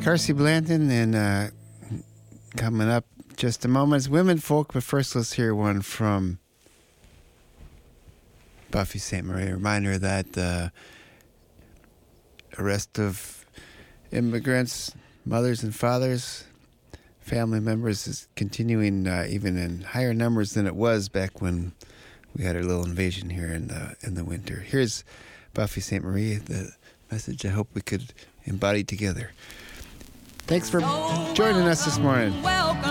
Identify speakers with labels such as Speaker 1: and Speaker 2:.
Speaker 1: Carsey Blanton, and coming up just a moment is Women Folk, but first let's hear one from Buffy Sainte-Marie. A reminder that the arrest of immigrants, mothers and fathers, family members is continuing even in higher numbers than it was back when we had our little invasion here in the winter. Here's Buffy Sainte-Marie, the message I hope we could embody together. Thanks for joining us this morning.